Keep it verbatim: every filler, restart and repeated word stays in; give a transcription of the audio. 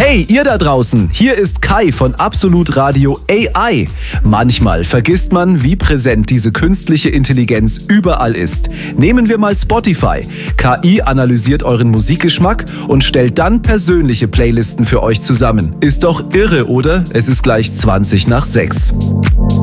Hey, ihr da draußen, hier ist Kai von Absolut Radio A I. Manchmal vergisst man, wie präsent diese künstliche Intelligenz überall ist. Nehmen wir mal Spotify. K I analysiert euren Musikgeschmack und stellt dann persönliche Playlisten für euch zusammen. Ist doch irre, oder? Es ist gleich zwanzig nach sechs.